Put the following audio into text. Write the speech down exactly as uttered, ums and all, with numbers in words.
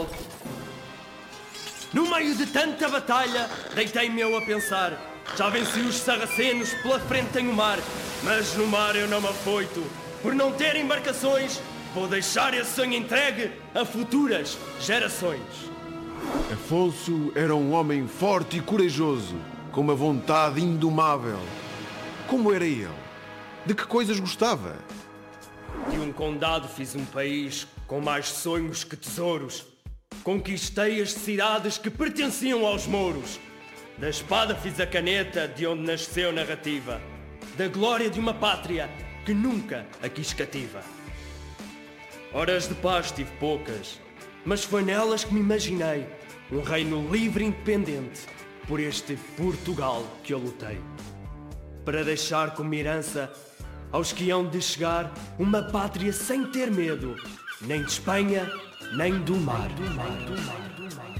sol. No meio de tanta batalha, deitei-me eu a pensar. Já venci os sarracenos, pela frente tenho o mar. Mas no mar eu não me afoito. Por não ter embarcações, vou deixar esse sonho entregue a futuras gerações. Afonso era um homem forte e corajoso, com uma vontade indomável. Como era ele? De que coisas gostava? De um condado fiz um país com mais sonhos que tesouros. Conquistei as cidades que pertenciam aos mouros. Da espada fiz a caneta de onde nasceu narrativa. Da glória de uma pátria que nunca a quis cativa. Horas de paz tive poucas, mas foi nelas que me imaginei um reino livre e independente por este Portugal que eu lutei. Para deixar como herança aos que hão de chegar uma pátria sem ter medo, nem de Espanha, nem do mar. Do mar, do mar, do mar.